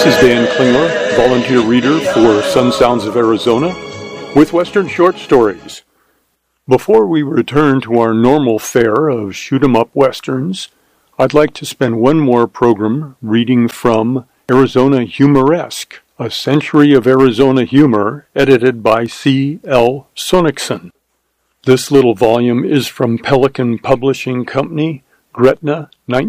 This is Dan Klingler, volunteer reader for Sun Sounds of Arizona, with Western Short Stories. Before we return to our normal fare of shoot-'em-up westerns, I'd like to spend one more program reading from Arizona Humoresque, A Century of Arizona Humor, edited by C. L. Sonicson. This little volume is from Pelican Publishing Company, Gretna,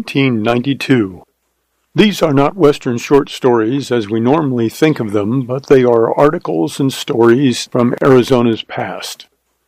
1992. These are not Western short stories as we normally think of them, but they are articles and stories from Arizona's past.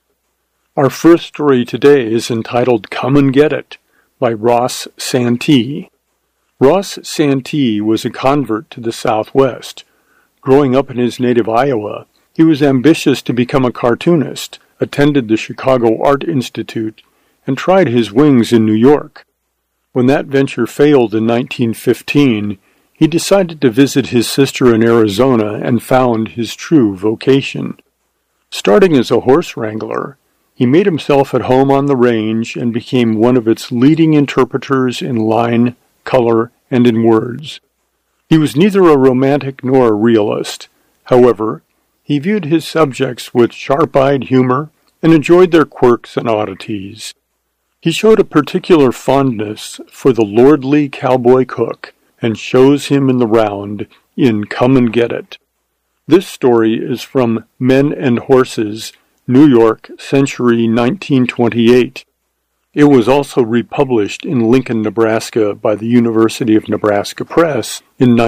Our first story today is entitled Come and Get It by Ross Santee. Ross Santee was a convert to the Southwest. Growing up in his native Iowa, he was ambitious to become a cartoonist, attended the Chicago Art Institute, and tried his wings in New York. When that venture failed in 1915, he decided to visit his sister in Arizona and found his true vocation. Starting as a horse wrangler, he made himself at home on the range and became one of its leading interpreters in line, color, and in words. He was neither a romantic nor a realist. However, he viewed his subjects with sharp-eyed humor and enjoyed their quirks and oddities. He showed a particular fondness for the lordly cowboy cook and shows him in the round in Come and Get It. This story is from Men and Horses, New York, Century 1928. It was also republished in Lincoln, Nebraska by the University of Nebraska Press in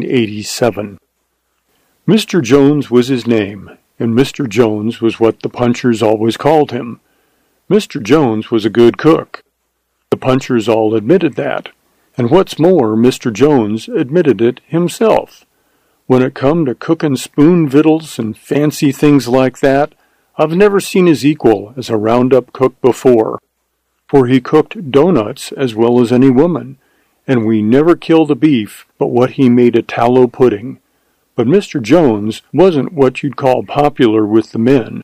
1987. Mr. Jones was his name, and Mr. Jones was what the punchers always called him. Mr. Jones was a good cook. The punchers all admitted that, and what's more, Mr. Jones admitted it himself. When it come to cooking spoon victuals and fancy things like that, I've never seen his equal as a roundup cook before. For he cooked doughnuts as well as any woman, and we never killed a beef but what he made a tallow pudding. But Mr. Jones wasn't what you'd call popular with the men.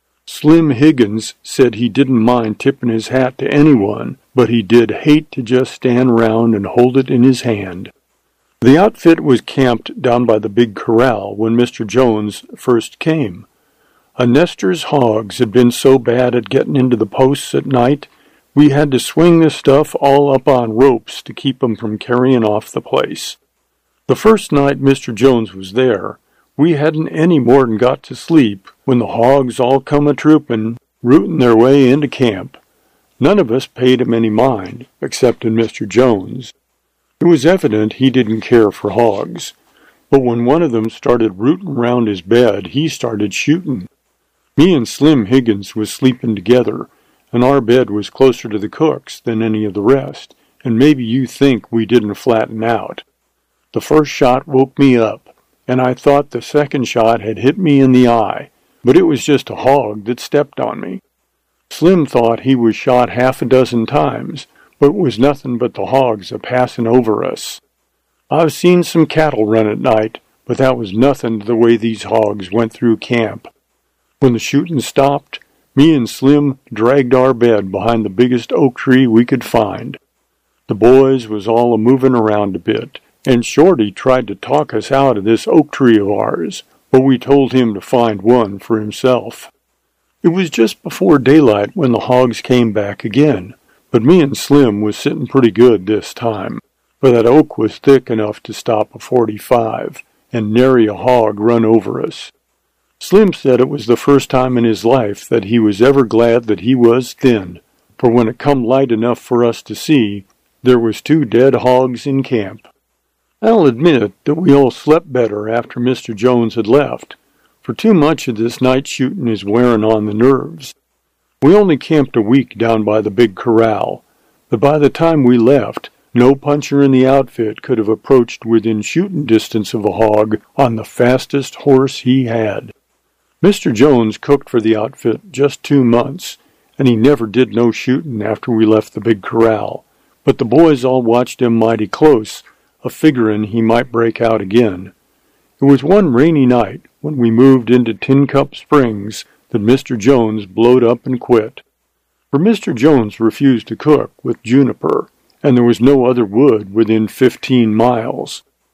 Slim Higgins said he didn't mind tipping his hat to anyone, but he did hate to just stand round and hold it in his hand. The outfit was camped down by the big corral when Mr. Jones first came. A Nestor's hogs had been so bad at getting into the posts at night, we had to swing the stuff all up on ropes to keep 'em from carrying off the place. The first night Mr. Jones was there, we hadn't any more'n got to sleep when the hogs all come a-troopin', rootin' their way into camp. None of us paid him any mind, exceptin' Mr. Jones. It was evident he didn't care for hogs, but when one of them started rootin' round his bed, he started shootin'. Me and Slim Higgins was sleepin' together, and our bed was closer to the cook's than any of the rest, and maybe you think we didn't flatten out. The first shot woke me up, and I thought the second shot had hit me in the eye, but it was just a hog that stepped on me. Slim thought he was shot half a dozen times, but it was nothing but the hogs a-passin' over us. I've seen some cattle run at night, but that was nothing to the way these hogs went through camp. When the shooting stopped, me and Slim dragged our bed behind the biggest oak tree we could find. The boys was all a-movin' around a bit, and Shorty tried to talk us out of this oak tree of ours, but we told him to find one for himself. It was just before daylight when the hogs came back again, but me and Slim was sitting pretty good this time, for that oak was thick enough to stop a .45, and nary a hog run over us. Slim said it was the first time in his life that he was ever glad that he was thin, for when it come light enough for us to see, there was 2 dead hogs in camp. I'll admit that we all slept better after Mr. Jones had left, for too much of this night shooting is wearing on the nerves. We only camped a week down by the big corral, but by the time we left, no puncher in the outfit could have approached within shooting distance of a hog on the fastest horse he had. Mr. Jones cooked for the outfit just 2 months, and he never did no shooting after we left the big corral, but the boys all watched him mighty close, a-figurin' he might break out again. It was one rainy night when we moved into Tin Cup Springs that Mr. Jones blowed up and quit. For Mr. Jones refused to cook with juniper, and there was no other wood within 15 miles.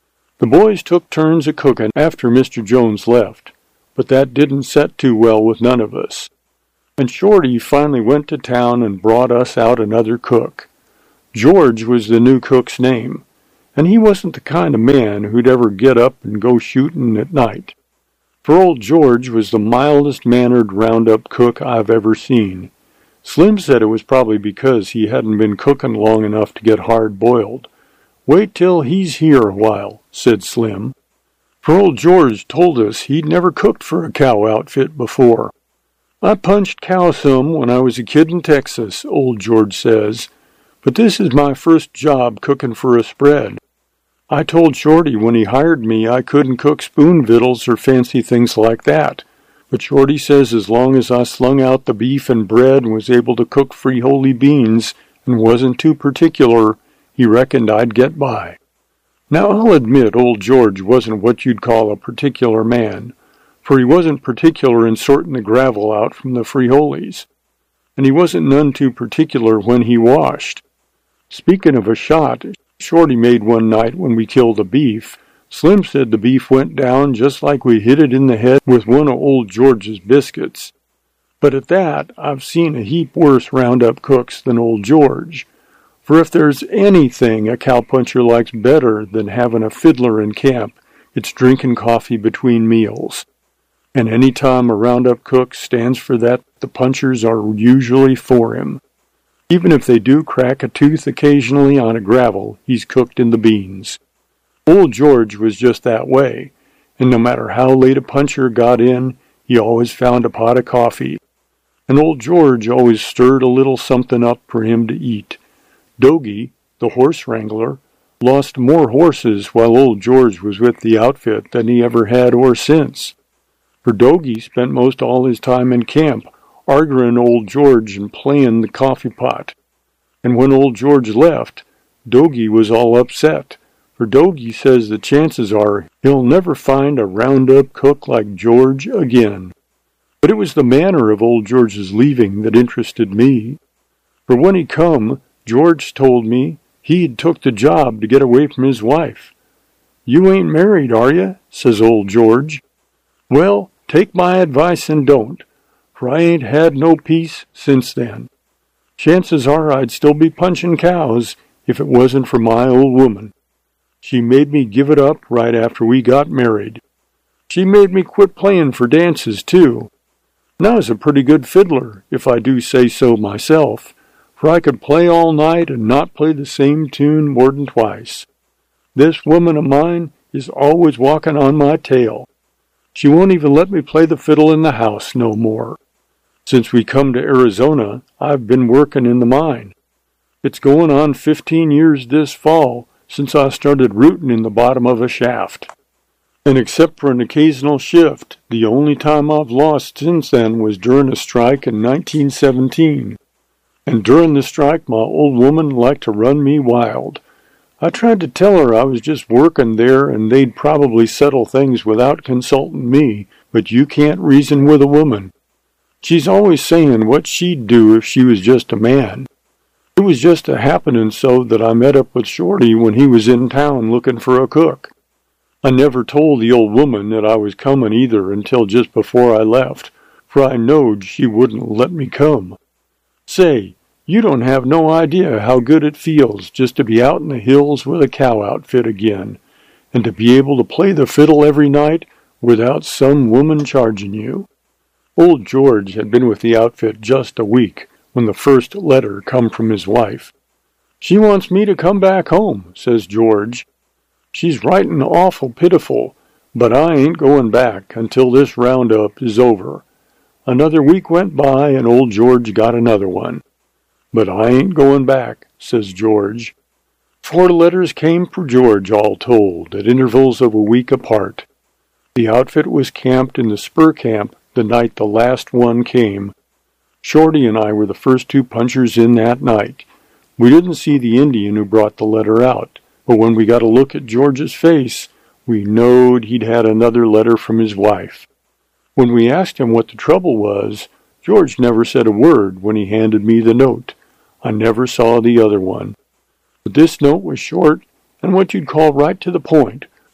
The boys took turns at cooking after Mr. Jones left, but that didn't set too well with none of us. And Shorty finally went to town and brought us out another cook. George was the new cook's name, and he wasn't the kind of man who'd ever get up and go shooting at night. For old George was the mildest-mannered roundup cook I've ever seen. Slim said it was probably because he hadn't been cooking long enough to get hard-boiled. "Wait till he's here a while," said Slim. For old George told us he'd never cooked for a cow outfit before. "I punched cow some when I was a kid in Texas," old George says, "but this is my first job cooking for a spread. I told Shorty when he hired me I couldn't cook spoon victuals or fancy things like that, but Shorty says as long as I slung out the beef and bread and was able to cook frijoles beans and wasn't too particular, he reckoned I'd get by." Now I'll admit old George wasn't what you'd call a particular man, for he wasn't particular in sorting the gravel out from the frijoles, and he wasn't none too particular when he washed. Speaking of a shot Shorty made one night when we killed a beef, Slim said the beef went down just like we hit it in the head with one of old George's biscuits. But at that, I've seen a heap worse roundup cooks than old George, for if there's anything a cowpuncher likes better than having a fiddler in camp, it's drinking coffee between meals. And any time a roundup cook stands for that, the punchers are usually for him. Even if they do crack a tooth occasionally on a gravel, he's cooked in the beans. Old George was just that way, and no matter how late a puncher got in, he always found a pot of coffee. And old George always stirred a little something up for him to eat. Dogie, the horse wrangler, lost more horses while old George was with the outfit than he ever had or since. For Dogie spent most all his time in camp, arguing old George and playing the coffee pot. And when old George left, Dogie was all upset, for Dogie says the chances are he'll never find a roundup cook like George again. But it was the manner of old George's leaving that interested me. For when he come, George told me he'd took the job to get away from his wife. "You ain't married, are you?" says old George. "Well, take my advice and don't, for I ain't had no peace since then. Chances are I'd still be punching cows if it wasn't for my old woman. She made me give it up right after we got married. She made me quit playing for dances, too. And I was a pretty good fiddler, if I do say so myself, for I could play all night and not play the same tune more'n twice. This woman of mine is always walking on my tail. She won't even let me play the fiddle in the house no more. Since we come to Arizona, I've been working in the mine. It's going on 15 years this fall since I started rooting in the bottom of a shaft. And except for an occasional shift, the only time I've lost since then was during a strike in 1917. And during the strike, my old woman liked to run me wild. I tried to tell her I was just working there and they'd probably settle things without consulting me, but you can't reason with a woman. She's always saying what she'd do if she was just a man. It was just a happening so that I met up with Shorty when he was in town looking for a cook. I never told the old woman that I was coming either until just before I left, for I knowed she wouldn't let me come. Say, you don't have no idea how good it feels just to be out in the hills with a cow outfit again, and to be able to play the fiddle every night without some woman charging you. Old George had been with the outfit just a week when the first letter come from his wife. "She wants me to come back home," says George. "She's writing awful pitiful, but I ain't going back until this roundup is over." Another week went by and old George got another one. "But I ain't going back," says George. 4 letters came for George all told, at intervals of a week apart. The outfit was camped in the spur camp the night the last one came. Shorty and I were the first 2 punchers in that night. We didn't see the Indian who brought the letter out, but when we got a look at George's face, we knowed he'd had another letter from his wife. When we asked him what the trouble was, George never said a word when he handed me the note. I never saw the other one. But this note was short and what you'd call right to the point,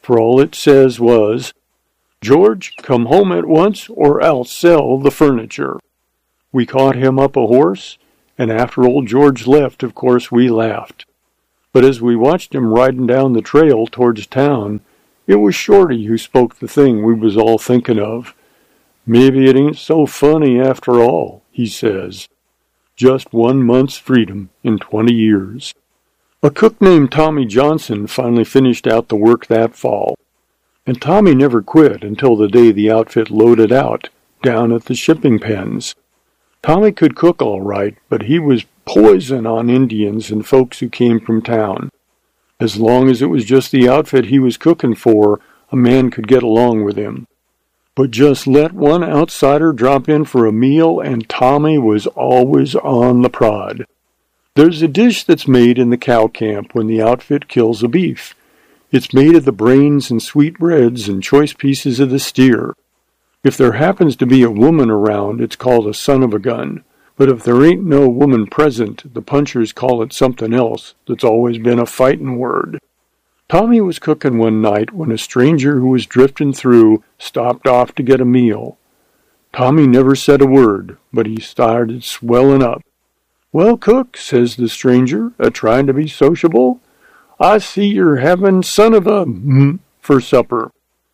for all it says was, "George, come home at once or I'll sell the furniture." We caught him up a horse, and after old George left, of course, we laughed. But as we watched him riding down the trail towards town, it was Shorty who spoke the thing we was all thinking of. "Maybe it ain't so funny after all," he says. Just 1 month's freedom in 20 years. A cook named Tommy Johnson finally finished out the work that fall. And Tommy never quit until the day the outfit loaded out, down at the shipping pens. Tommy could cook all right, but he was poison on Indians and folks who came from town. As long as it was just the outfit he was cooking for, a man could get along with him. But just let one outsider drop in for a meal, and Tommy was always on the prod. There's a dish that's made in the cow camp when the outfit kills a beef. It's made of the brains and sweetbreads and choice pieces of the steer. If there happens to be a woman around, it's called a son of a gun. But if there ain't no woman present, the punchers call it something else that's always been a fightin' word. Tommy was cooking one night when a stranger who was drifting through stopped off to get a meal. Tommy never said a word, but he started swelling up. "Well, cook," says the stranger, a-trying to be sociable, "I see you're having son of a for supper."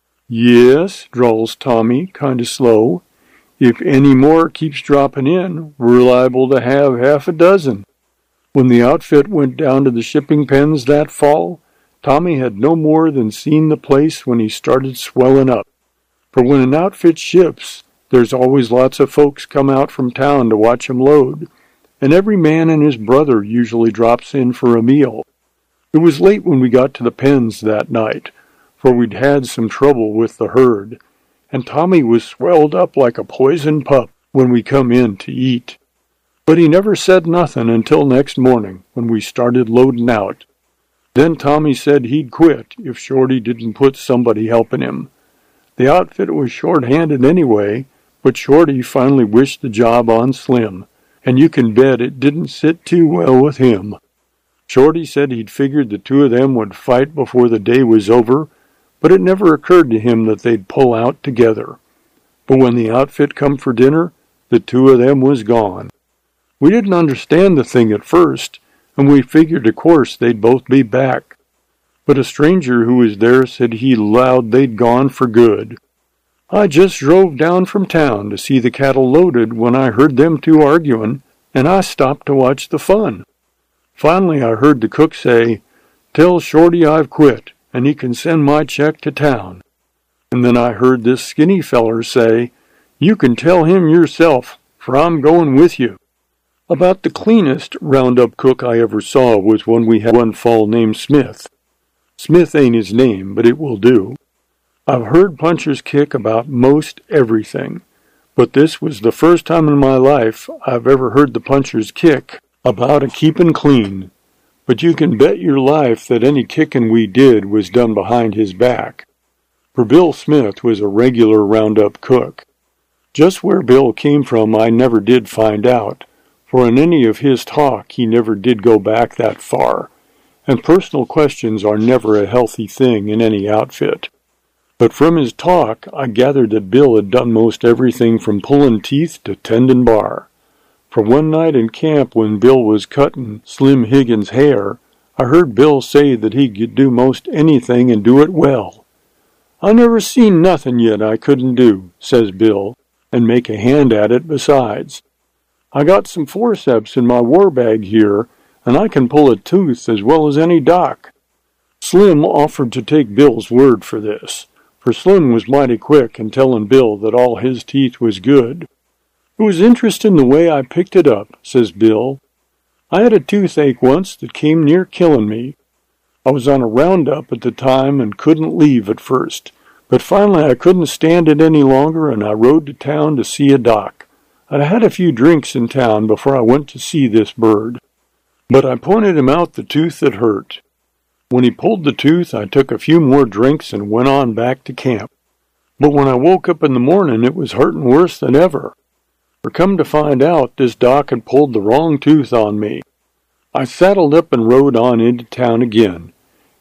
"Yes," drawls Tommy, kind of slow. "If any more keeps dropping in, we're liable to have half a dozen." When the outfit went down to the shipping pens that fall, Tommy had no more than seen the place when he started swelling up. For when an outfit ships, there's always lots of folks come out from town to watch him load, and every man and his brother usually drops in for a meal. It was late when we got to the pens that night, for we'd had some trouble with the herd, and Tommy was swelled up like a poisoned pup when we come in to eat. But he never said nothing until next morning when we started loading out. Then Tommy said he'd quit if Shorty didn't put somebody helping him. The outfit was short-handed anyway, but Shorty finally wished the job on Slim, and you can bet it didn't sit too well with him. Shorty said he'd figured the two of them would fight before the day was over, but it never occurred to him that they'd pull out together. But when the outfit come for dinner, the two of them was gone. We didn't understand the thing at first, and we figured of course they'd both be back. But a stranger who was there said he allowed they'd gone for good. "I just drove down from town to see the cattle loaded when I heard them two arguing, and I stopped to watch the fun. Finally I heard the cook say, 'Tell Shorty I've quit, and he can send my check to town.' And then I heard this skinny feller say, 'You can tell him yourself, for I'm going with you.'" About the cleanest roundup cook I ever saw was when we had one fall named Smith. Smith ain't his name, but it will do. I've heard punchers kick about most everything, but this was the first time in my life I've ever heard the punchers kick about a keepin' clean. But you can bet your life that any kicking we did was done behind his back. For Bill Smith was a regular roundup cook. Just where Bill came from I never did find out, for in any of his talk he never did go back that far, and personal questions are never a healthy thing in any outfit. But from his talk I gathered that Bill had done most everything from pulling teeth to tending bar. For one night in camp when Bill was cutting Slim Higgins' hair, I heard Bill say that he could do most anything and do it well. "I never seen nothing yet I couldn't do," says Bill, "and make a hand at it besides. I got some forceps in my war bag here, and I can pull a tooth as well as any doc." Slim offered to take Bill's word for this, for Slim was mighty quick in telling Bill that all his teeth was good. "It was interesting the way I picked it up," says Bill. "I had a toothache once that came near killing me. I was on a roundup at the time and couldn't leave at first, but finally I couldn't stand it any longer and I rode to town to see a doc. I'd had a few drinks in town before I went to see this bird, but I pointed him out the tooth that hurt. When he pulled the tooth, I took a few more drinks and went on back to camp. But when I woke up in the morning, it was hurting worse than ever. For come to find out, this doc had pulled the wrong tooth on me. I saddled up and rode on into town again,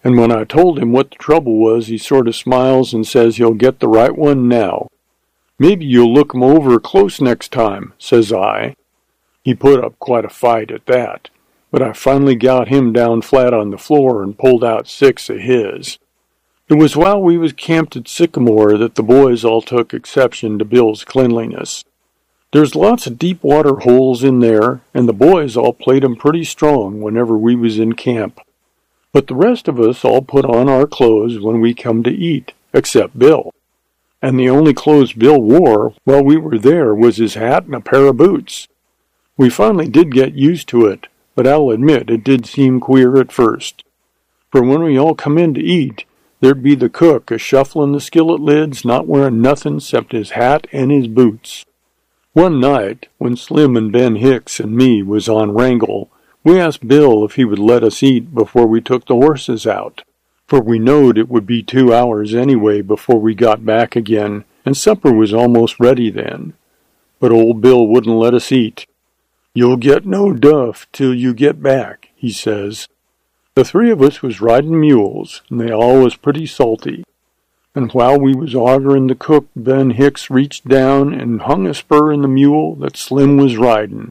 And when I told him what the trouble was, he sort of smiles and says he'll get the right one now. Maybe you'll look 'em over close next time, says I. He put up quite a fight at that, but I finally got him down flat on the floor and pulled out 6 of his. It was while we was camped at Sycamore that the boys all took exception to Bill's cleanliness. There's lots of deep water holes in there, and the boys all played 'em pretty strong whenever we was in camp. But the rest of us all put on our clothes when we come to eat, except Bill. And the only clothes Bill wore while we were there was his hat and a pair of boots. We finally did get used to it, but I'll admit it did seem queer at first. For when we all come in to eat, there'd be the cook a-shuffling the skillet lids, not wearing nothing except his hat and his boots. One night, when Slim and Ben Hicks and me was on Wrangell, we asked Bill if he would let us eat before we took the horses out, for we knowed it would be 2 hours anyway before we got back again, and supper was almost ready then. But old Bill wouldn't let us eat. "You'll get no duff till you get back," he says. The 3 of us was riding mules, and they all was pretty salty. And while we was arguing the cook, Ben Hicks reached down and hung a spur in the mule that Slim was riding.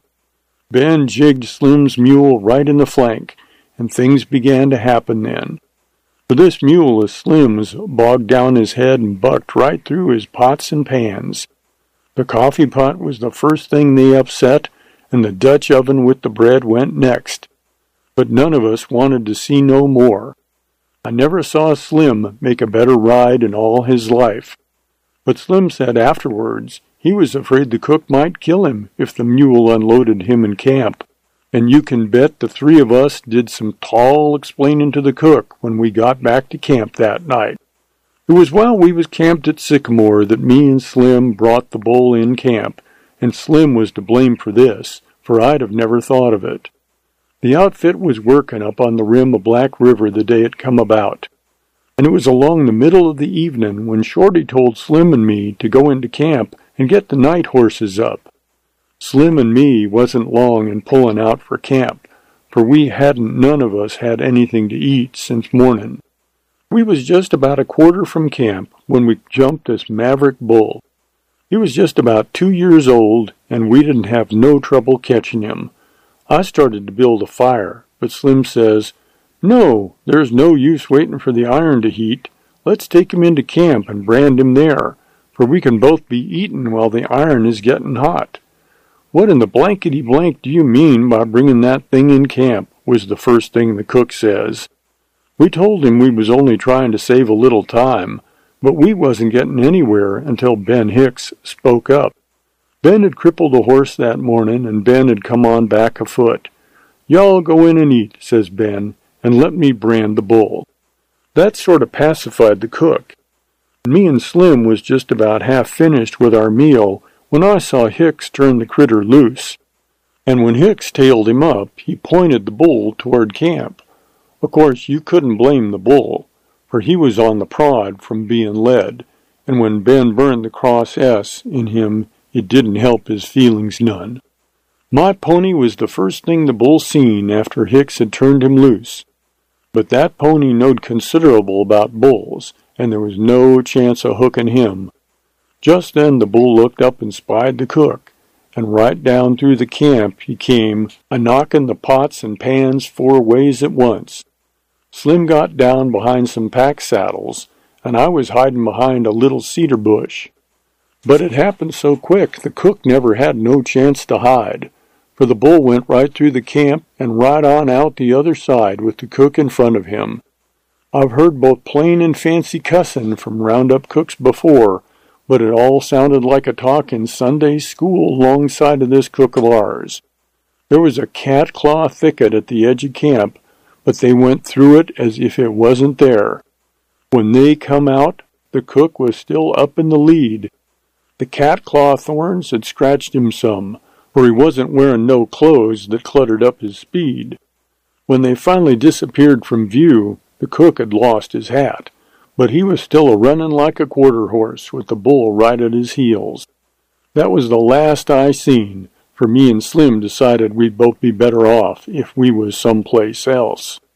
Ben jigged Slim's mule right in the flank, and things began to happen then. For this mule of Slim's bogged down his head and bucked right through his pots and pans. The coffee pot was the first thing they upset, and the Dutch oven with the bread went next. But none of us wanted to see no more. I never saw Slim make a better ride in all his life. But Slim said afterwards he was afraid the cook might kill him if the mule unloaded him in camp. And you can bet the 3 of us did some tall explaining to the cook when we got back to camp that night. It was while we was camped at Sycamore that me and Slim brought the bull in camp, and Slim was to blame for this, for I'd have never thought of it. The outfit was working up on the rim of Black River the day it come about, and it was along the middle of the evening when Shorty told Slim and me to go into camp and get the night horses up. Slim and me wasn't long in pulling out for camp, for we hadn't none of us had anything to eat since morning. We was just about a quarter from camp when we jumped this maverick bull. He was just about 2 years old, and we didn't have no trouble catching him. I started to build a fire, but Slim says, "No, there's no use waiting for the iron to heat. Let's take him into camp and brand him there, for we can both be eating while the iron is getting hot." "What in the blankety blank do you mean by bringing that thing in camp?" was the first thing the cook says. We told him we was only trying to save a little time, but we wasn't getting anywhere until Ben Hicks spoke up. Ben had crippled a horse that morning, and Ben had come on back afoot. "Y'all go in and eat," says Ben, "and let me brand the bull." That sort of pacified the cook. Me and Slim was just about half finished with our meal when I saw Hicks turn the critter loose. And when Hicks tailed him up, he pointed the bull toward camp. Of course, you couldn't blame the bull, for he was on the prod from being led, and when Ben burned the cross S in him, it didn't help his feelings none. My pony was the first thing the bull seen after Hicks had turned him loose. But that pony knowed considerable about bulls, and there was no chance of hooking him. Just then the bull looked up and spied the cook, and right down through the camp he came, a-knocking the pots and pans 4 ways at once. Slim got down behind some pack saddles, and I was hiding behind a little cedar bush. But it happened so quick the cook never had no chance to hide, for the bull went right through the camp and right on out the other side with the cook in front of him. I've heard both plain and fancy cussing from roundup cooks before, but it all sounded like a talk in Sunday school alongside of this cook of ours. There was a cat claw thicket at the edge of camp, but they went through it as if it wasn't there. When they come out, the cook was still up in the lead. The cat claw thorns had scratched him some, for he wasn't wearing no clothes that cluttered up his speed. When they finally disappeared from view, the cook had lost his hat, but he was still a-running like a quarter horse with the bull right at his heels. That was the last I seen, for me and Slim decided we'd both be better off if we was someplace else.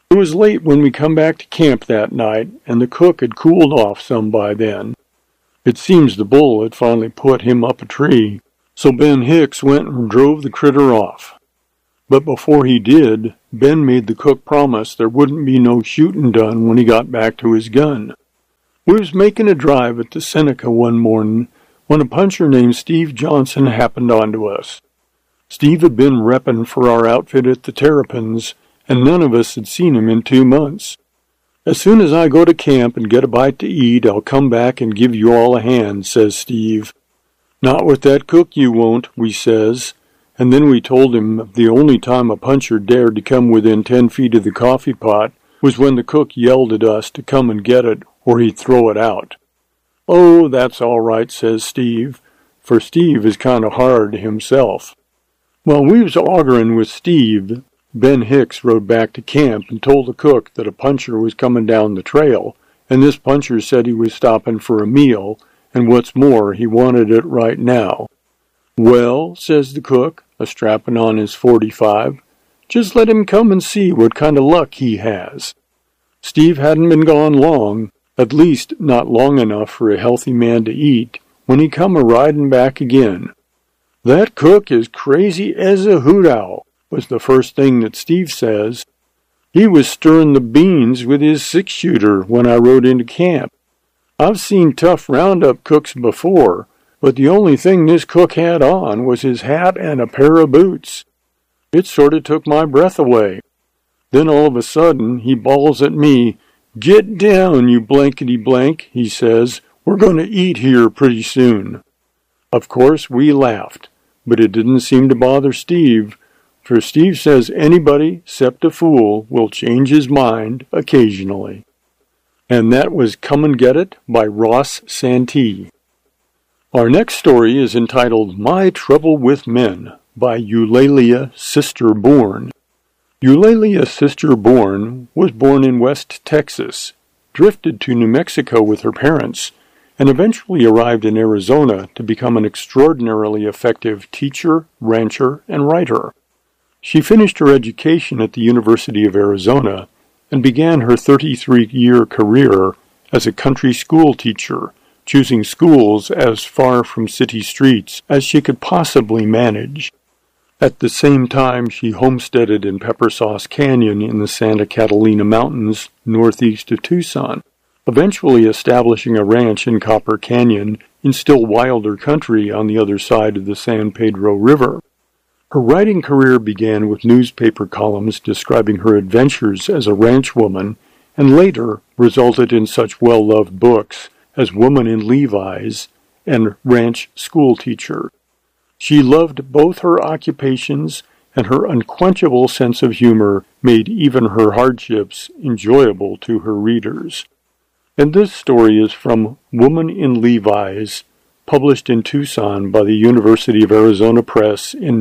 It was late when we come back to camp that night, and the cook had cooled off some by then. It seems the bull had finally put him up a tree, so Ben Hicks went and drove the critter off. But before he did, Ben made the cook promise there wouldn't be no shooting done when he got back to his gun. We was making a drive at the Seneca one morning when a puncher named Steve Johnson happened onto us. Steve had been repping for our outfit at the Terrapins, and none of us had seen him in 2 months. As soon as I go to camp and get a bite to eat, I'll come back and give you all a hand, says Steve. Not with that cook you won't, we says, and then we told him the only time a puncher dared to come within 10 feet of the coffee pot was when the cook yelled at us to come and get it or he'd throw it out. Oh, that's all right, says Steve, for Steve is kind of hard himself. While we was arguing with Steve, Ben Hicks rode back to camp and told the cook that a puncher was coming down the trail, and this puncher said he was stopping for a meal, and what's more, he wanted it right now. Well, says the cook, a-strapping on his .45, just let him come and see what kind of luck he has. Steve hadn't been gone long, at least not long enough for a healthy man to eat, when he come a-riding back again. That cook is crazy as a hoot owl, was the first thing that Steve says. He was stirring the beans with his 6-shooter when I rode into camp. I've seen tough roundup cooks before, but the only thing this cook had on was his hat and a pair of boots. It sort of took my breath away. Then all of a sudden he bawls at me, "Get down, you blankety blank," he says. "We're going to eat here pretty soon." Of course we laughed, but it didn't seem to bother Steve, for Steve says anybody, except a fool, will change his mind occasionally. And that was Come and Get It by Ross Santee. Our next story is entitled My Trouble with Men by Eulalia Sister Bourne. Eulalia Sister Bourne was born in West Texas, drifted to New Mexico with her parents, and eventually arrived in Arizona to become an extraordinarily effective teacher, rancher, and writer. She finished her education at the University of Arizona and began her 33-year career as a country school teacher, choosing schools as far from city streets as she could possibly manage. At the same time, she homesteaded in Pepper Sauce Canyon in the Santa Catalina Mountains, northeast of Tucson, eventually establishing a ranch in Copper Canyon in still wilder country on the other side of the San Pedro River. Her writing career began with newspaper columns describing her adventures as a ranch woman, and later resulted in such well-loved books as Woman in Levi's and Ranch School Teacher. She loved both her occupations, and her unquenchable sense of humor made even her hardships enjoyable to her readers. And this story is from Woman in Levi's, published in Tucson by the University of Arizona Press in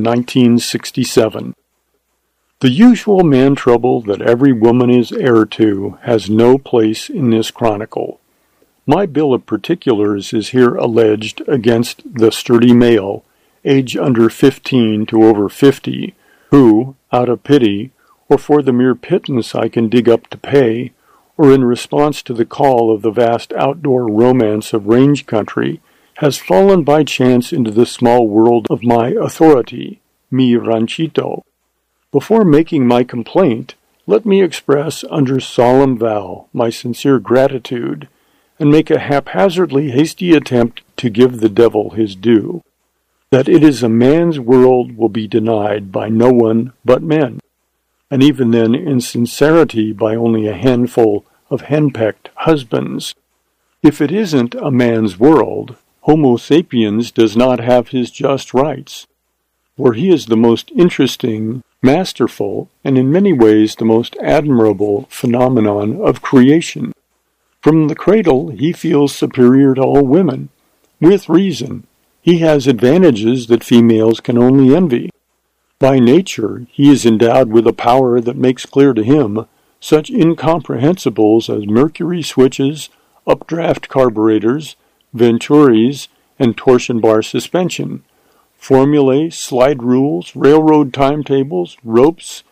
1967. The usual man trouble that every woman is heir to has no place in this chronicle. My bill of particulars is here alleged against the sturdy male, age under 15 to over 50, who, out of pity, or for the mere pittance I can dig up to pay, or in response to the call of the vast outdoor romance of range country, has fallen by chance into the small world of my authority, mi ranchito. Before making my complaint, let me express under solemn vow my sincere gratitude, and make a haphazardly hasty attempt to give the devil his due. That it is a man's world will be denied by no one but men, and even then in sincerity by only a handful of henpecked husbands. If it isn't a man's world, Homo sapiens does not have his just rights, for he is the most interesting, masterful, and in many ways the most admirable phenomenon of creation. From the cradle he feels superior to all women, with reason. He has advantages that females can only envy. By nature, he is endowed with a power that makes clear to him such incomprehensibles as mercury switches, updraft carburetors, venturis, and torsion bar suspension, formulae, slide rules, railroad timetables, ropes,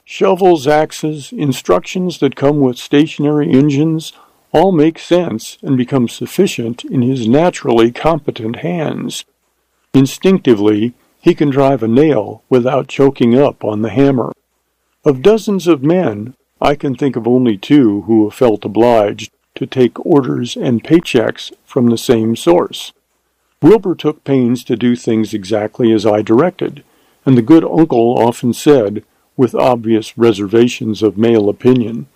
Shovels, axes, instructions that come with stationary engines all make sense and become sufficient in his naturally competent hands. Instinctively, he can drive a nail without choking up on the hammer. Of dozens of men, I can think of only 2 who have felt obliged to take orders and paychecks from the same source. Wilbur took pains to do things exactly as I directed, and the good uncle often said, with obvious reservations of male opinion,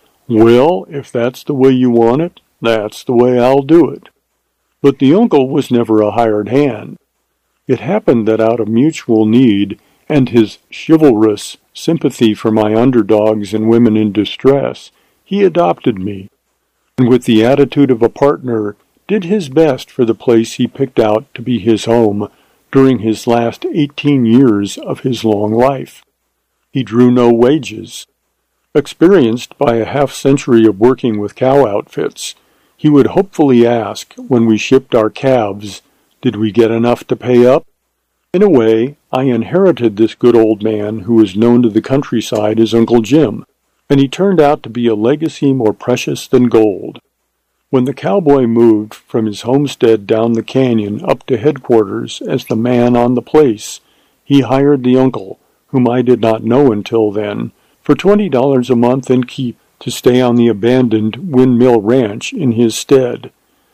"Well, if that's the way you want it, that's the way I'll do it." But the uncle was never a hired hand. It happened that out of mutual need and his chivalrous sympathy for my underdogs and women in distress, he adopted me, and with the attitude of a partner, did his best for the place he picked out to be his home during his last 18 years of his long life. He drew no wages. Experienced by a half-century of working with cow outfits, he would hopefully ask, when we shipped our calves, did we get enough to pay up? In a way, I inherited this good old man who was known to the countryside as Uncle Jim, and he turned out to be a legacy more precious than gold. When the cowboy moved from his homestead down the canyon up to headquarters as the man on the place, he hired the uncle, whom I did not know until then, for $20 a month and keep to stay on the abandoned Windmill Ranch in his stead.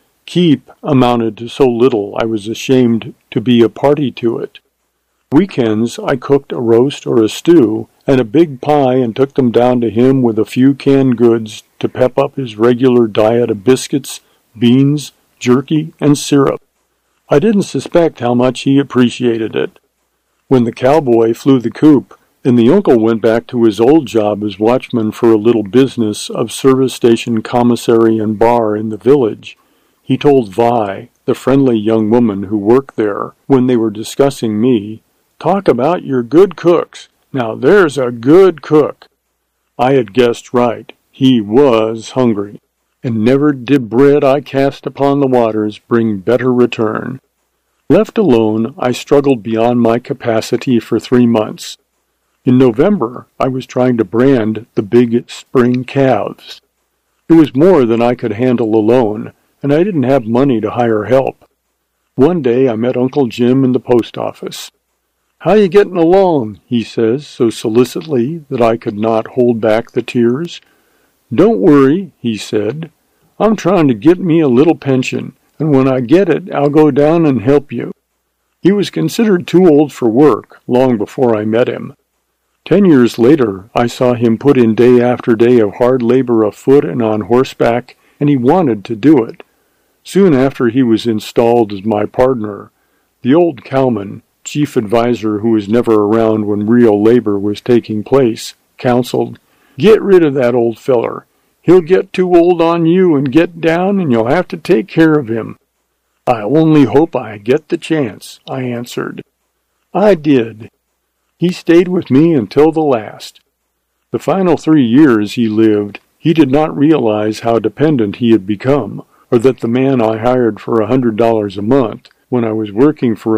Keep amounted to so little I was ashamed to be a party to it. Weekends I cooked a roast or a stew and a big pie and took them down to him with a few canned goods to pep up his regular diet of biscuits, beans, jerky, and syrup. I didn't suspect how much he appreciated it. When the cowboy flew the coop, and the uncle went back to his old job as watchman for a little business of service station commissary and bar in the village, he told Vi, the friendly young woman who worked there, when they were discussing me, "Talk about your good cooks. Now there's a good cook." I had guessed right. He was hungry, and never did bread I cast upon the waters bring better return. Left alone, I struggled beyond my capacity for 3 months. In November, I was trying to brand the big spring calves. It was more than I could handle alone, and I didn't have money to hire help. One day I met Uncle Jim in the post office. "How you getting along?" he says, so solicitously that I could not hold back the tears. "Don't worry," he said. "I'm trying to get me a little pension, and when I get it, I'll go down and help you." He was considered too old for work long before I met him. 10 years later, I saw him put in day after day of hard labor afoot and on horseback, and he wanted to do it. Soon after he was installed as my partner, the old cowman, chief adviser who was never around when real labor was taking place, counseled, "Get rid of that old feller. He'll get too old on you and get down, and you'll have to take care of him." "I only hope I get the chance," I answered. I did. He stayed with me until the last. The final 3 years he lived, he did not realize how dependent he had become, or that the man I hired for $100 a month, when I was working for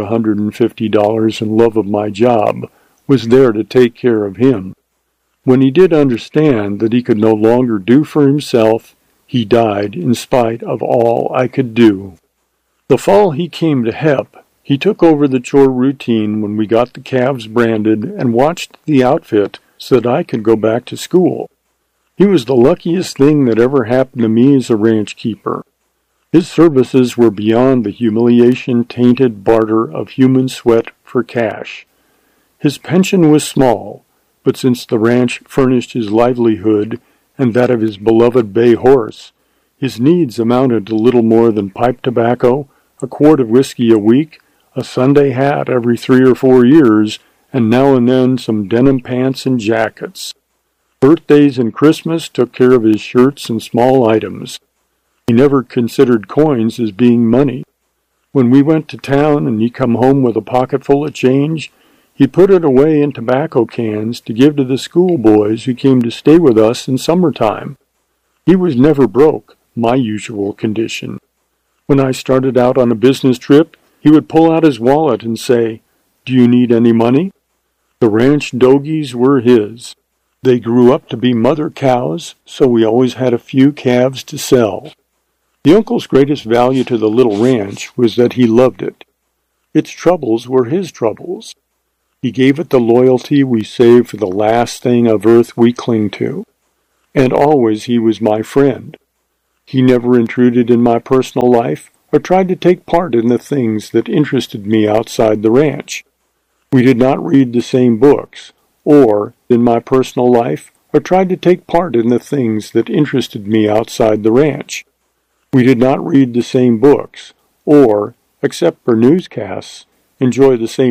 $150 and love of my job, was there to take care of him. When he did understand that he could no longer do for himself, he died in spite of all I could do. The fall he came to Hep, he took over the chore routine when we got the calves branded and watched the outfit so that I could go back to school. He was the luckiest thing that ever happened to me as a ranch keeper. His services were beyond the humiliation-tainted barter of human sweat for cash. His pension was small, but since the ranch furnished his livelihood and that of his beloved bay horse, his needs amounted to little more than pipe tobacco, a quart of whiskey a week, a Sunday hat every 3 or 4 years, and now and then some denim pants and jackets. Birthdays and Christmas took care of his shirts and small items. He never considered coins as being money. When we went to town and he'd come home with a pocket full of change, he'd put it away in tobacco cans to give to the schoolboys who came to stay with us in summertime. He was never broke, my usual condition. When I started out on a business trip, he would pull out his wallet and say, "Do you need any money?" The ranch dogies were his. They grew up to be mother cows, so we always had a few calves to sell. The uncle's greatest value to the little ranch was that he loved it. Its troubles were his troubles. He gave it the loyalty we save for the last thing of earth we cling to. And always he was my friend. He never intruded in my personal life or tried to take part in the things that interested me outside the ranch. We did not read the same books, or, in my personal life, or tried to take part in the things that interested me outside the ranch. We did not read the same books, or, except for newscasts, enjoy the same